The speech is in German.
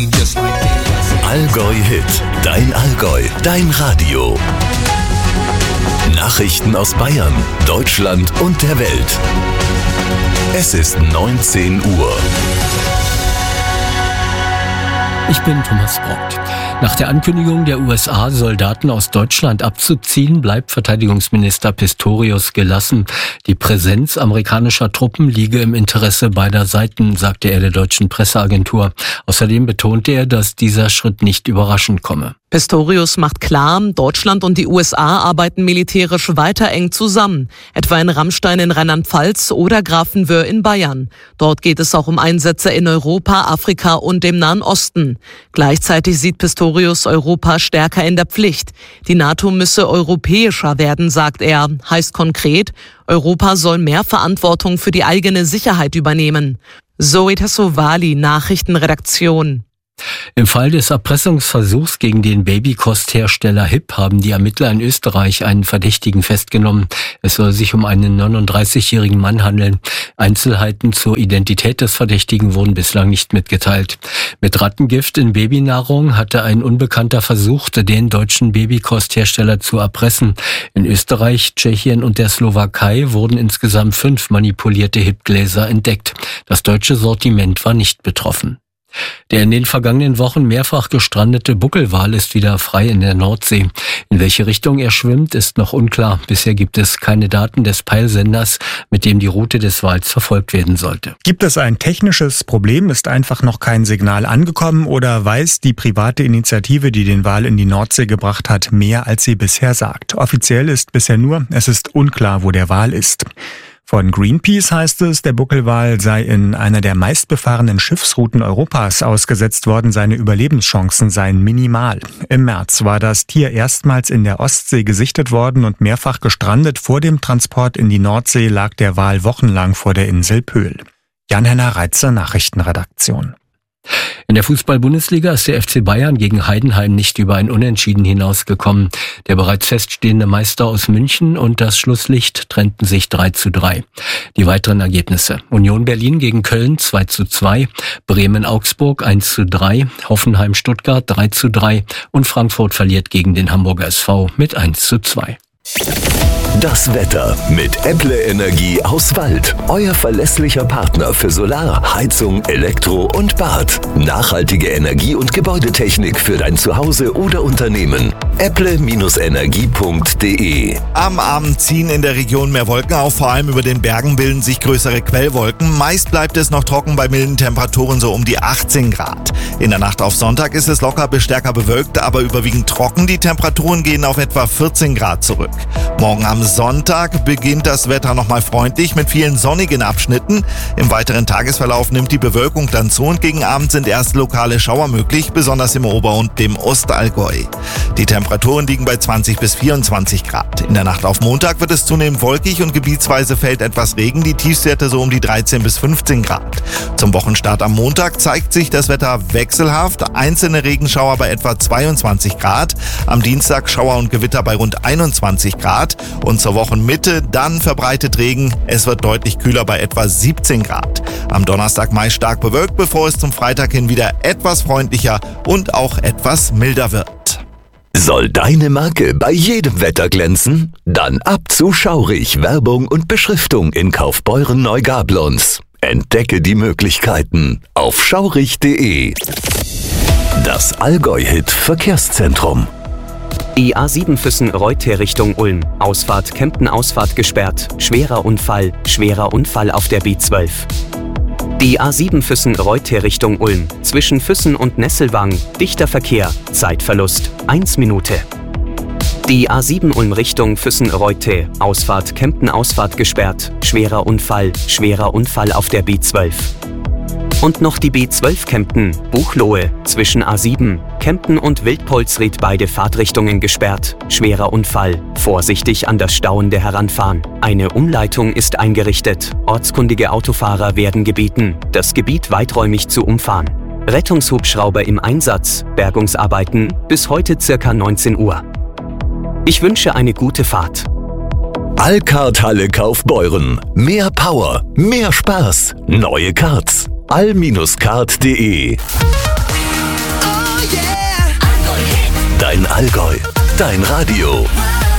Allgäu Hit, dein Allgäu, dein Radio. Nachrichten aus Bayern, Deutschland und der Welt. Es ist 19 Uhr. Ich bin Thomas Brockt. Nach der Ankündigung der USA, Soldaten aus Deutschland abzuziehen, bleibt Verteidigungsminister Pistorius gelassen. Die Präsenz amerikanischer Truppen liege im Interesse beider Seiten, sagte er der deutschen Presseagentur. Außerdem betonte er, dass dieser Schritt nicht überraschend komme. Pistorius macht klar, Deutschland und die USA arbeiten militärisch weiter eng zusammen, etwa in Rammstein in Rheinland-Pfalz oder Grafenwöhr in Bayern. Dort geht es auch um Einsätze in Europa, Afrika und dem Nahen Osten. Gleichzeitig sieht Pistorius Europa stärker in der Pflicht. Die NATO müsse europäischer werden, sagt er. Heißt konkret, Europa soll mehr Verantwortung für die eigene Sicherheit übernehmen. Zoe Tassovali, Nachrichtenredaktion. Im Fall des Erpressungsversuchs gegen den Babykosthersteller HIP haben die Ermittler in Österreich einen Verdächtigen festgenommen. Es soll sich um einen 39-jährigen Mann handeln. Einzelheiten zur Identität des Verdächtigen wurden bislang nicht mitgeteilt. Mit Rattengift in Babynahrung hatte ein Unbekannter versucht, den deutschen Babykosthersteller zu erpressen. In Österreich, Tschechien und der Slowakei wurden insgesamt 5 manipulierte HIP-Gläser entdeckt. Das deutsche Sortiment war nicht betroffen. Der in den vergangenen Wochen mehrfach gestrandete Buckelwal ist wieder frei in der Nordsee. In welche Richtung er schwimmt, ist noch unklar. Bisher gibt es keine Daten des Peilsenders, mit dem die Route des Wals verfolgt werden sollte. Gibt es ein technisches Problem? Ist einfach noch kein Signal angekommen oder weiß die private Initiative, die den Wal in die Nordsee gebracht hat, mehr als sie bisher sagt? Offiziell ist bisher nur, es ist unklar, wo der Wal ist. Von Greenpeace heißt es, der Buckelwal sei in einer der meistbefahrenen Schiffsrouten Europas ausgesetzt worden. Seine Überlebenschancen seien minimal. Im März war das Tier erstmals in der Ostsee gesichtet worden und mehrfach gestrandet. Vor dem Transport in die Nordsee lag der Wal wochenlang vor der Insel Pöhl. Jan-Henner Reitze, Nachrichtenredaktion. In der Fußball-Bundesliga ist der FC Bayern gegen Heidenheim nicht über ein Unentschieden hinausgekommen. Der bereits feststehende Meister aus München und das Schlusslicht trennten sich 3:3. Die weiteren Ergebnisse: Union Berlin gegen Köln 2:2, Bremen-Augsburg 1:3, Hoffenheim-Stuttgart 3:3 und Frankfurt verliert gegen den Hamburger SV mit 1:2. Das Wetter mit Apple Energie aus Wald. Euer verlässlicher Partner für Solar, Heizung, Elektro und Bad. Nachhaltige Energie- und Gebäudetechnik für dein Zuhause oder Unternehmen. apple-energie.de. Am Abend ziehen in der Region mehr Wolken auf, vor allem über den Bergen bilden sich größere Quellwolken. Meist bleibt es noch trocken bei milden Temperaturen so um die 18 Grad. In der Nacht auf Sonntag ist es locker bis stärker bewölkt, aber überwiegend trocken. Die Temperaturen gehen auf etwa 14 Grad zurück. Morgen am Sonntag beginnt das Wetter nochmal freundlich mit vielen sonnigen Abschnitten. Im weiteren Tagesverlauf nimmt die Bewölkung dann zu und gegen Abend sind erste lokale Schauer möglich, besonders im Ober- und dem Ostallgäu. Die Temperaturen liegen bei 20 bis 24 Grad. In der Nacht auf Montag wird es zunehmend wolkig und gebietsweise fällt etwas Regen, die Tiefstwerte so um die 13 bis 15 Grad. Zum Wochenstart am Montag zeigt sich das Wetter wechselhaft, einzelne Regenschauer bei etwa 22 Grad, am Dienstag Schauer und Gewitter bei rund 21 Grad und zur Wochenmitte dann verbreitet Regen, es wird deutlich kühler bei etwa 17 Grad. Am Donnerstag meist stark bewölkt, bevor es zum Freitag hin wieder etwas freundlicher und auch etwas milder wird. Soll deine Marke bei jedem Wetter glänzen? Dann ab zu Schaurig, Werbung und Beschriftung in Kaufbeuren-Neugablonz. Entdecke die Möglichkeiten auf schaurig.de. Das Allgäu-Hit Verkehrszentrum. Die A7 Füssen-Reuter Richtung Ulm. Ausfahrt Kempten-Ausfahrt gesperrt. Schwerer Unfall auf der B12. Die A7 Füssen-Reuter Richtung Ulm. Zwischen Füssen und Nesselwang. Dichter Verkehr. Zeitverlust 1 Minute. Die A7 Ulm Richtung Füssen-Reuter. Ausfahrt Kempten-Ausfahrt gesperrt. Schwerer Unfall auf der B12. Und noch die B12 Kempten, Buchloe, zwischen A7, Kempten und Wildpolsried beide Fahrtrichtungen gesperrt. Schwerer Unfall, vorsichtig an das Stauende heranfahren. Eine Umleitung ist eingerichtet. Ortskundige Autofahrer werden gebeten, das Gebiet weiträumig zu umfahren. Rettungshubschrauber im Einsatz, Bergungsarbeiten bis heute ca. 19 Uhr. Ich wünsche eine gute Fahrt. Allkart Halle Kaufbeuren. Mehr Power, mehr Spaß, neue Karts. all-kart.de Allgäu. Dein Radio.